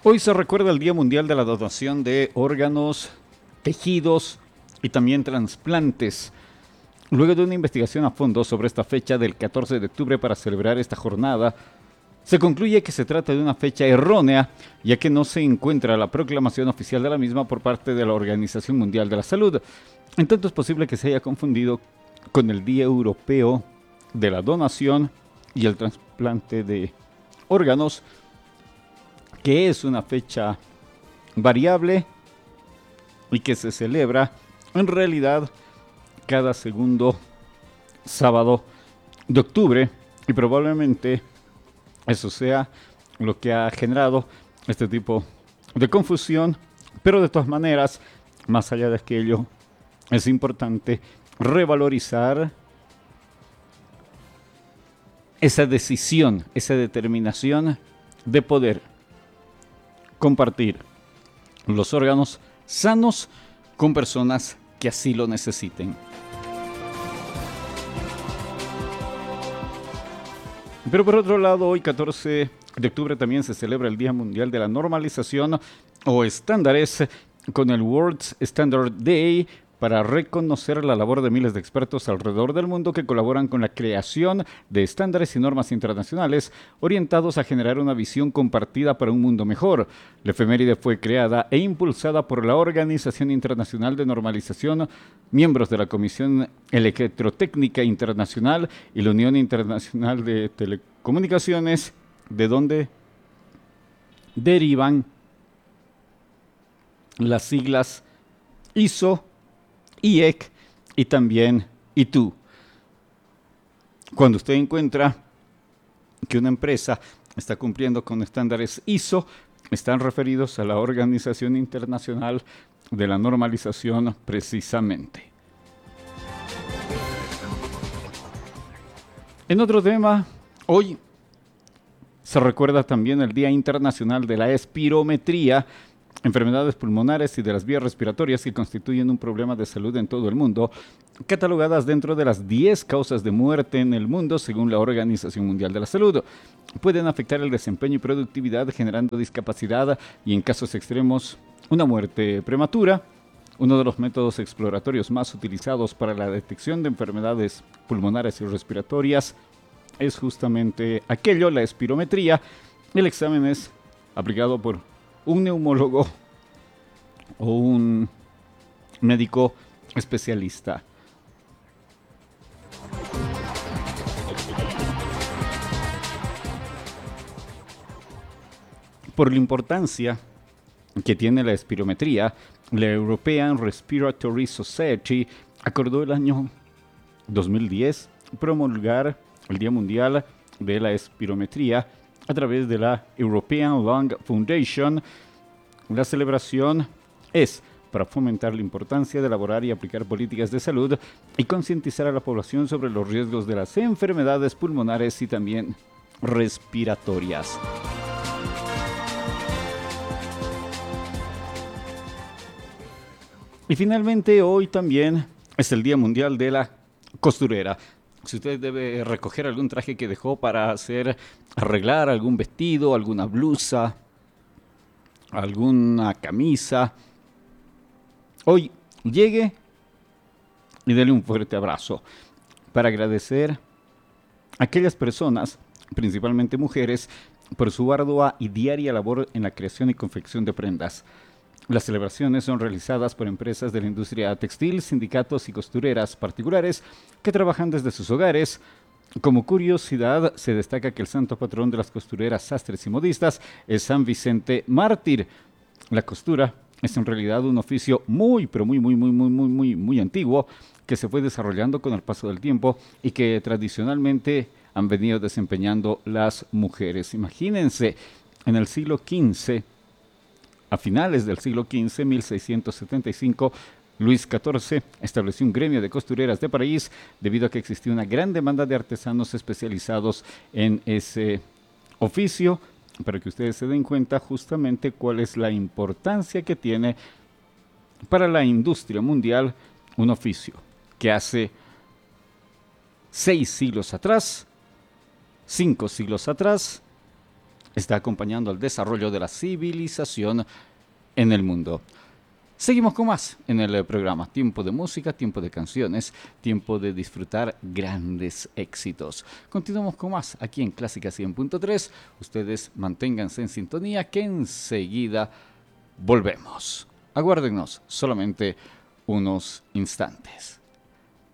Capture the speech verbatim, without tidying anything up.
Hoy se recuerda el Día Mundial de la Donación de Órganos, Tejidos y también trasplantes. Luego de una investigación a fondo sobre esta fecha del catorce de octubre para celebrar esta jornada, se concluye que se trata de una fecha errónea, ya que no se encuentra la proclamación oficial de la misma por parte de la Organización Mundial de la Salud. En tanto es posible que se haya confundido con el Día Europeo de la Donación y el Trasplante de Órganos, que es una fecha variable y que se celebra en realidad cada segundo sábado de octubre, y probablemente eso sea lo que ha generado este tipo de confusión. Pero de todas maneras, más allá de aquello, es importante revalorizar esa decisión, esa determinación de poder compartir los órganos sanos con personas que así lo necesiten. Pero por otro lado, hoy catorce de octubre también se celebra el Día Mundial de la Normalización o Estándares, con el World Standard Day, para reconocer la labor de miles de expertos alrededor del mundo que colaboran con la creación de estándares y normas internacionales orientados a generar una visión compartida para un mundo mejor. La efeméride fue creada e impulsada por la Organización Internacional de Normalización, miembros de la Comisión Electrotécnica Internacional y la Unión Internacional de Telecomunicaciones, de donde derivan las siglas I S O, I E C y también I T U. Cuando usted encuentra que una empresa está cumpliendo con estándares I S O, están referidos a la Organización Internacional de la Normalización precisamente. En otro tema, hoy se recuerda también el Día Internacional de la Espirometría, enfermedades pulmonares y de las vías respiratorias que constituyen un problema de salud en todo el mundo, catalogadas dentro de las diez causas de muerte en el mundo según la Organización Mundial de la Salud. Pueden afectar el desempeño y productividad, generando discapacidad y, en casos extremos, una muerte prematura. Uno de los métodos exploratorios más utilizados para la detección de enfermedades pulmonares y respiratorias es justamente aquello, la espirometría. El examen es aplicado por un neumólogo o un médico especialista. Por la importancia que tiene la espirometría, la European Respiratory Society acordó el año dos mil diez promulgar el Día Mundial de la Espirometría a través de la European Lung Foundation. La celebración es para fomentar la importancia de elaborar y aplicar políticas de salud y concientizar a la población sobre los riesgos de las enfermedades pulmonares y también respiratorias. Y finalmente, hoy también es el Día Mundial de la Costurera. Si usted debe recoger algún traje que dejó para hacer, arreglar algún vestido, alguna blusa, alguna camisa, hoy llegue y dele un fuerte abrazo para agradecer a aquellas personas, principalmente mujeres, por su ardua y diaria labor en la creación y confección de prendas. Las celebraciones son realizadas por empresas de la industria textil, sindicatos y costureras particulares que trabajan desde sus hogares. Como curiosidad, se destaca que el santo patrón de las costureras, sastres y modistas es San Vicente Mártir. La costura es en realidad un oficio muy, pero muy, muy, muy, muy, muy, muy, muy antiguo, que se fue desarrollando con el paso del tiempo y que tradicionalmente han venido desempeñando las mujeres. Imagínense, en el siglo quince, a finales del siglo quince, mil seiscientos setenta y cinco, Luis catorce estableció un gremio de costureras de París debido a que existía una gran demanda de artesanos especializados en ese oficio, para que ustedes se den cuenta justamente cuál es la importancia que tiene para la industria mundial un oficio que hace seis siglos atrás, cinco siglos atrás, está acompañando al desarrollo de la civilización en el mundo. Seguimos con más en el programa. Tiempo de música, tiempo de canciones, tiempo de disfrutar grandes éxitos. Continuamos con más aquí en Clásica cien punto tres. Ustedes manténganse en sintonía que enseguida volvemos. Aguárdenos solamente unos instantes.